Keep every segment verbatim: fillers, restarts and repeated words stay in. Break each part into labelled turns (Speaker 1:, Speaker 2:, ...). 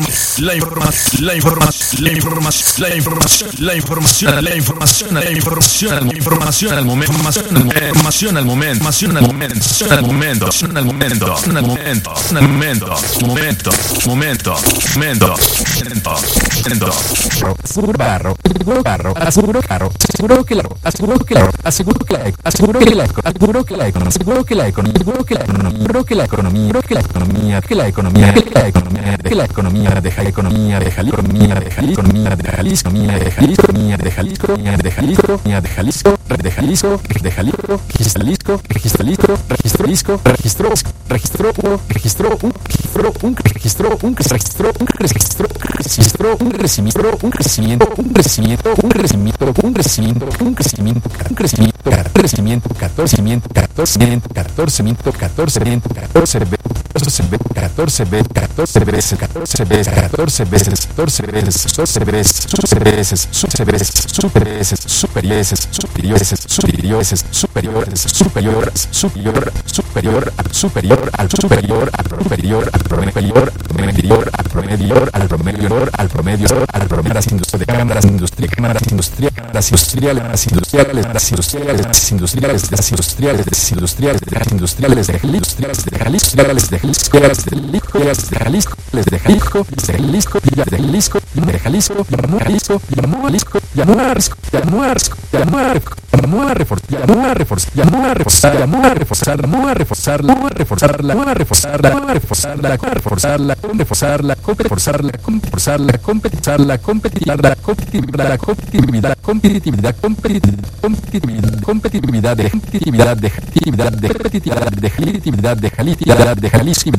Speaker 1: La información, la información, la información, la información, la información, la información, la información, la información al momento, información al momento, información al momento, información al momento, información al momento, al momento, al momento, momento, momento, momento, momento.
Speaker 2: Aseguro barro, aseguro carro, aseguro carro, aseguro que la, aseguro que la, aseguro que la, aseguro que la, aseguro que la economía, aseguro que la economía, aseguro que la economía, aseguro que la economía, que la economía, que la economía, que la economía, que la economía de Jalisco, economía de Jalisco, economía de Jalisco, economía de Jalisco, economía de Jalisco, economía de Jalisco, economía de Jalisco, economía de Jalisco, de Jalisco, de Jalisco, registro Jalisco, registro Jalisco, registro Jalisco, registro, registro, registro, un registro, un registro, un registro, un registro, registro, un crecimiento, un crecimiento, un crecimiento, un crecimiento, un crecimiento, un crecimiento, un crecimiento, crecimiento, catorcimiento, catorcimiento, catorcimiento, catorcimiento, catorce catorce catorce veces, catorce veces, catorce veces, catorce veces, catorce veces, catorce veces, superiores, superiores, superiores, superiores, superiores, superiores, superior, superior, superior, al superior, al superior, al superior, al promedio, promedio, al promedio, al promedio, al promedio, al promedio, las industrias, cámaras industriales, cámaras industriales, cámaras industriales, cámaras industriales, cámaras industriales, las industriales, las industriales, las industriales, las industriales de industriales de Jalisco, industriales de Jalisco, de Jalisco, de Jalisco, de Jalisco, de Jalisco, de Jalisco, llamó a Jalisco, llamó a Jalisco, llamó a Jalisco, llamó a Jalisco, llamó a Jalisco, llamó a reforzar, llamó a reforzar, llamó a reforzar, llamó a reforzar, llamó a reforzar, llamó a reforzar, llamó a reforzar, llamó a reforzar, la reforzar, la reforzar, la reforzar, la reforzar, la competizar, la competitividad, la competitividad, la competitividad, competitividad, competitividad, competitividad, de competitividad, de competitividad, de competitividad, de competitividad, de Jalisco, de Jalisco,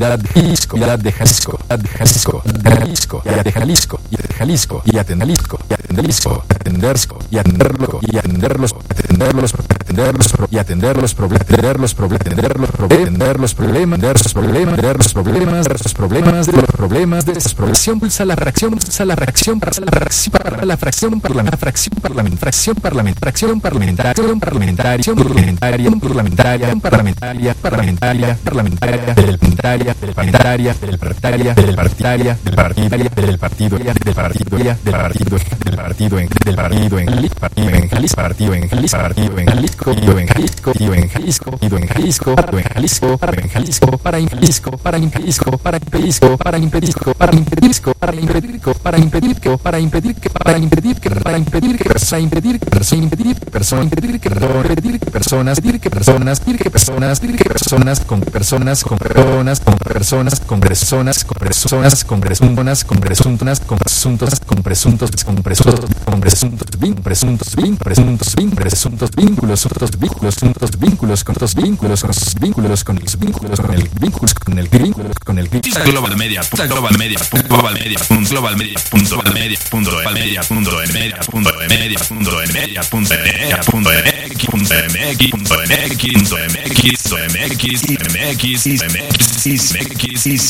Speaker 2: de Jalisco, de Jalisco, de Jalisco, de Jalisco, de Jalisco, y atender Jalisco, y atender Jalisco, atendersco, y atenderlo, y atenderlos, atenderlos, atenderlos, y atender los problemas, atender los problemas, atender los problemas, atender los problemas, atender los problemas, atender los problemas, los problemas de los problemas de esa progresión, pulsa la fracción, pulsa la fracción, para la fracción, para la fracción parlamentaria, fracción parlamentaria, fracción parlamentaria, fracción parlamentaria, parlamentaria, parlamentaria, parlamentaria, parlamentaria, parlamentaria, parlamentaria, del parlamentaria, del parlamentaria, del partidaria, del partidaria, del partidaria, del partido, del partido, del partido, del partido, del partido en partido en Jalisco, partido en Jalisco, partido en Jalisco, partido en Jalisco, partido en Jalisco, partido en Jalisco, partido en Jalisco, partido en Jalisco, para en Jalisco, para en Jalisco, para en Jalisco, para impedir, para impedir, para impedir, para impedir que, para impedir que, para impedir que, para impedir que, para impedir que, para impedir que, persona impedir que, impedir que personas, impedir que personas, impedir que personas, impedir que personas con personas, con personas, con personas, con personas, con personas, con presuntas, con presuntas, con presuntos, con presuntos, con presuntos, con presuntos, presuntos, presuntos, presuntos vínculos, otros vínculos, otros vínculos, con otros vínculos, con los vínculos, con los vínculos, con el vínculo, con el vínculo, con el vínculo.
Speaker 1: Global Media, Global Media, Global Media, Global Media, Global Media, punto media, punto en media, punto en media, punto en media, punto en media, punto mx, punto mx, punto mx, punto mx, punto mx, mx, mx, mx, mx,